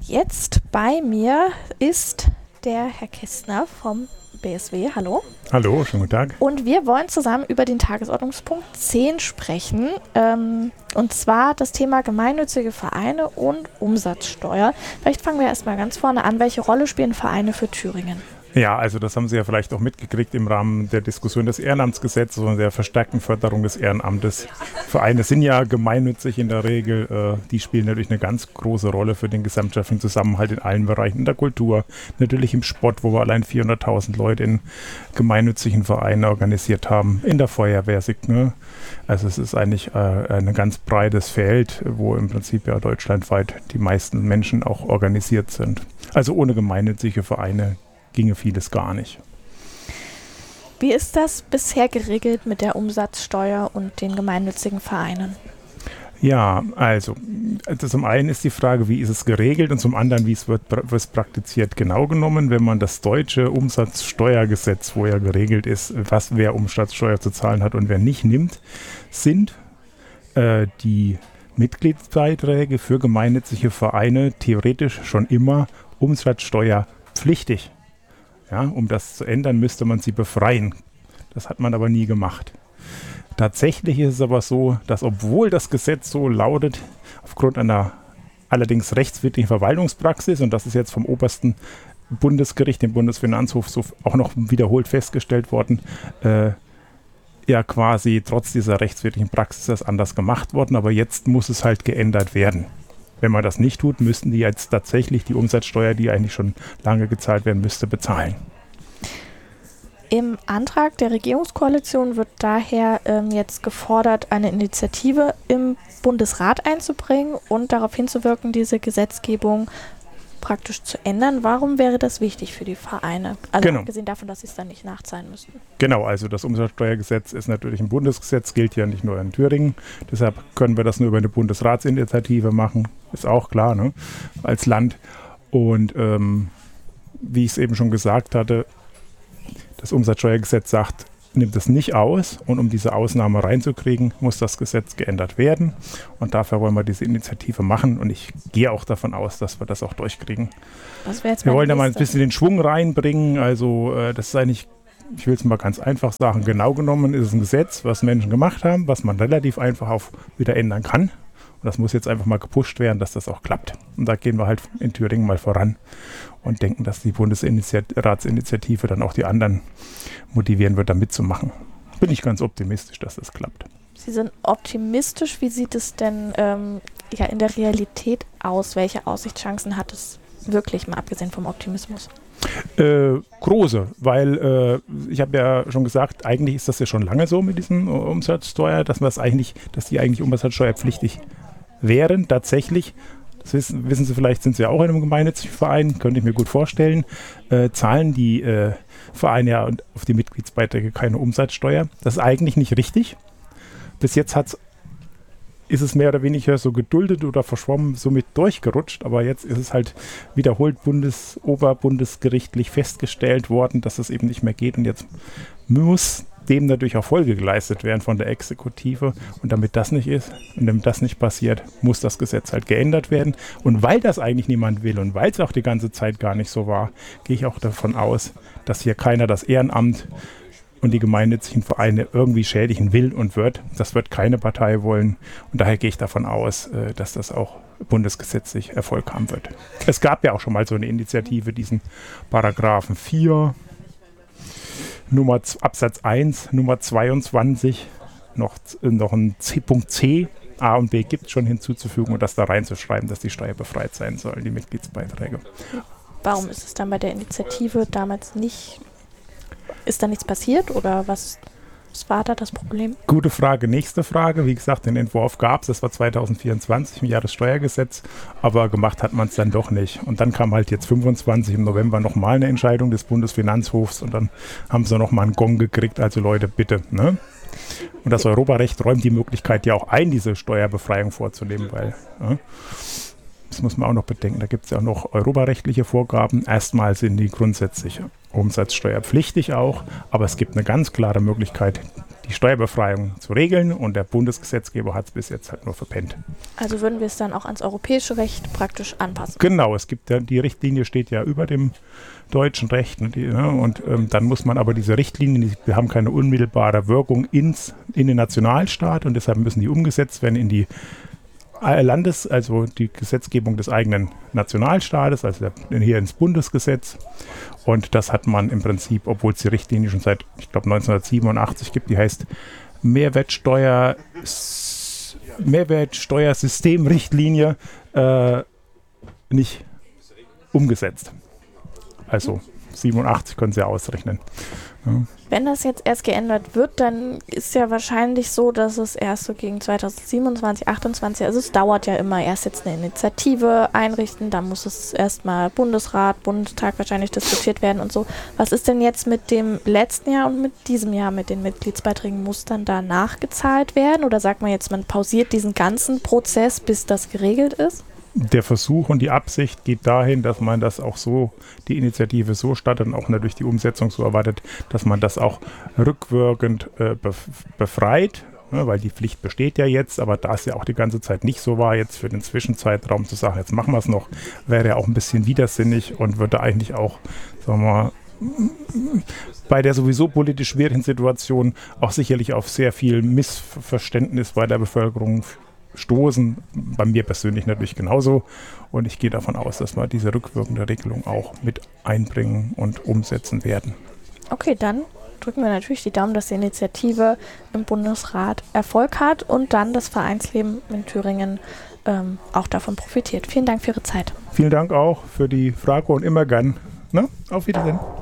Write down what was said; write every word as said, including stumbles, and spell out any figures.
jetzt bei mir ist der Herr Kästner vom B S W. Hallo. Hallo, schönen guten Tag. Und wir wollen zusammen über den Tagesordnungspunkt zehn sprechen. Ähm, und zwar das Thema gemeinnützige Vereine und Umsatzsteuer. Vielleicht fangen wir erstmal ganz vorne an. Welche Rolle spielen Vereine für Thüringen? Ja, also das haben Sie ja vielleicht auch mitgekriegt im Rahmen der Diskussion des Ehrenamtsgesetzes und der verstärkten Förderung des Ehrenamtes. Vereine sind ja gemeinnützig in der Regel. Äh, die spielen natürlich eine ganz große Rolle für den gesellschaftlichen Zusammenhalt in allen Bereichen, in der Kultur, natürlich im Sport, wo wir allein vierhunderttausend Leute in gemeinnützigen Vereinen organisiert haben, in der Feuerwehr. Ne? Also es ist eigentlich äh, ein ganz breites Feld, wo im Prinzip ja deutschlandweit die meisten Menschen auch organisiert sind. Also ohne gemeinnützige Vereine ginge vieles gar nicht. Wie ist das bisher geregelt mit der Umsatzsteuer und den gemeinnützigen Vereinen? Ja, also, also zum einen ist die Frage, wie ist es geregelt, und zum anderen, wie es wird, wird praktiziert. Genau genommen, wenn man das deutsche Umsatzsteuergesetz, wo ja geregelt ist, was wer Umsatzsteuer zu zahlen hat und wer nicht nimmt, sind äh, die Mitgliedsbeiträge für gemeinnützige Vereine theoretisch schon immer umsatzsteuerpflichtig. Ja, um das zu ändern, müsste man sie befreien. Das hat man aber nie gemacht. Tatsächlich ist es aber so, dass obwohl das Gesetz so lautet, aufgrund einer allerdings rechtswidrigen Verwaltungspraxis, und das ist jetzt vom obersten Bundesgericht, dem Bundesfinanzhof, so auch noch wiederholt festgestellt worden, äh, ja quasi trotz dieser rechtswidrigen Praxis das anders gemacht worden, aber jetzt muss es halt geändert werden. Wenn man das nicht tut, müssten die jetzt tatsächlich die Umsatzsteuer, die eigentlich schon lange gezahlt werden müsste, bezahlen. Im Antrag der Regierungskoalition wird daher ähm, jetzt gefordert, eine Initiative im Bundesrat einzubringen und darauf hinzuwirken, diese Gesetzgebung praktisch zu ändern. Warum wäre das wichtig für die Vereine? Also genau. Abgesehen davon, dass sie es dann nicht nachzahlen müssten. Genau, also das Umsatzsteuergesetz ist natürlich ein Bundesgesetz, gilt ja nicht nur in Thüringen. Deshalb können wir das nur über eine Bundesratsinitiative machen. Ist auch klar, ne? Als Land. Und ähm, wie ich es eben schon gesagt hatte, das Umsatzsteuergesetz sagt, nimmt es nicht aus, und um diese Ausnahme reinzukriegen, muss das Gesetz geändert werden, und dafür wollen wir diese Initiative machen, und ich gehe auch davon aus, dass wir das auch durchkriegen. Was wäre jetzt wir mein wollen da mal ein nächster? bisschen den Schwung reinbringen, also äh, das ist eigentlich, ich will es mal ganz einfach sagen, genau genommen ist es ein Gesetz, was Menschen gemacht haben, was man relativ einfach auch wieder ändern kann, und das muss jetzt einfach mal gepusht werden, dass das auch klappt, und da gehen wir halt in Thüringen mal voran und denken, dass die Bundesratsinitiative dann auch die anderen motivieren wird, da mitzumachen. Bin ich ganz optimistisch, dass das klappt. Sie sind optimistisch. Wie sieht es denn ähm, ja, in der Realität aus? Welche Aussichtschancen hat es wirklich, mal abgesehen vom Optimismus? Äh, große, weil äh, ich habe ja schon gesagt, eigentlich ist das ja schon lange so mit diesen Umsatzsteuer, dass man es eigentlich, dass die eigentlich umsatzsteuerpflichtig wären, tatsächlich. Das wissen, wissen Sie vielleicht, sind Sie ja auch in einem gemeinnützigen Verein, könnte ich mir gut vorstellen, äh, zahlen die äh, Vereine ja auf die Mitgliedsbeiträge keine Umsatzsteuer. Das ist eigentlich nicht richtig. Bis jetzt hat's, ist es mehr oder weniger so geduldet oder verschwommen somit durchgerutscht, aber jetzt ist es halt wiederholt bundes-, oberbundesgerichtlich festgestellt worden, dass das eben nicht mehr geht, und jetzt muss dem natürlich auch Folge geleistet werden von der Exekutive, und damit das nicht ist und damit das nicht passiert, muss das Gesetz halt geändert werden, und weil das eigentlich niemand will und weil es auch die ganze Zeit gar nicht so war, gehe ich auch davon aus, dass hier keiner das Ehrenamt und die gemeinnützigen Vereine irgendwie schädigen will und wird. Das wird keine Partei wollen, und daher gehe ich davon aus, dass das auch bundesgesetzlich Erfolg haben wird. Es gab ja auch schon mal so eine Initiative, diesen Paragraphen vier, Nummer Absatz eins, Nummer zweiundzwanzig, noch, noch ein C, Punkt C, A und B gibt es schon hinzuzufügen, und das da reinzuschreiben, dass die steuerbefreit sein sollen, die Mitgliedsbeiträge. Warum ist es dann bei der Initiative damals nicht, ist da nichts passiert, oder was, was war da das Problem? Gute Frage, nächste Frage. Wie gesagt, den Entwurf gab es, das war zweitausendvierundzwanzig im Jahressteuergesetz, aber gemacht hat man es dann doch nicht. Und dann kam halt jetzt fünfundzwanzig im November nochmal eine Entscheidung des Bundesfinanzhofs, und dann haben sie nochmal einen Gong gekriegt, also Leute, bitte, ne? Und das Europarecht räumt die Möglichkeit ja auch ein, diese Steuerbefreiung vorzunehmen, weil, ne? Das muss man auch noch bedenken, da gibt es ja auch noch europarechtliche Vorgaben. Erstmal sind die grundsätzlich umsatzsteuerpflichtig auch, aber es gibt eine ganz klare Möglichkeit, die Steuerbefreiung zu regeln und der Bundesgesetzgeber hat es bis jetzt halt nur verpennt. Also würden wir es dann auch ans europäische Recht praktisch anpassen? Genau, es gibt ja, die Richtlinie steht ja über dem deutschen Recht und, die, ne, und ähm, dann muss man aber diese Richtlinien, die haben keine unmittelbare Wirkung ins, in den Nationalstaat und deshalb müssen die umgesetzt werden in die Landes-, also die Gesetzgebung des eigenen Nationalstaates, also hier ins Bundesgesetz. Und das hat man im Prinzip, obwohl es die Richtlinie schon seit, ich glaube, neunzehnhundertsiebenundachtzig gibt, die heißt Mehrwertsteuer, Mehrwertsteuersystemrichtlinie, äh, nicht umgesetzt. Also siebenundachtzig können Sie ja ausrechnen. Ja. Wenn das jetzt erst geändert wird, dann ist ja wahrscheinlich so, dass es erst so gegen zweitausendsiebenundzwanzig, achtundzwanzig, also es dauert ja immer, erst jetzt eine Initiative einrichten, dann muss es erstmal Bundesrat, Bundestag wahrscheinlich diskutiert werden und so. Was ist denn jetzt mit dem letzten Jahr und mit diesem Jahr mit den Mitgliedsbeiträgen? Muss dann da nachgezahlt werden oder sagt man jetzt, man pausiert diesen ganzen Prozess, bis das geregelt ist? Der Versuch und die Absicht geht dahin, dass man das auch so, die Initiative so startet und auch natürlich die Umsetzung so erwartet, dass man das auch rückwirkend äh, befreit, ne, weil die Pflicht besteht ja jetzt, aber da es ja auch die ganze Zeit nicht so war, jetzt für den Zwischenzeitraum zu sagen, jetzt machen wir es noch, wäre ja auch ein bisschen widersinnig und würde eigentlich auch, sagen wir mal, bei der sowieso politisch schwierigen Situation auch sicherlich auf sehr viel Missverständnis bei der Bevölkerung stoßen, bei mir persönlich natürlich genauso und ich gehe davon aus, dass wir diese rückwirkende Regelung auch mit einbringen und umsetzen werden. Okay, dann drücken wir natürlich die Daumen, dass die Initiative im Bundesrat Erfolg hat und dann das Vereinsleben in Thüringen ähm, auch davon profitiert. Vielen Dank für Ihre Zeit. Vielen Dank auch für die Frage und immer gern. Ne? Auf Wiedersehen.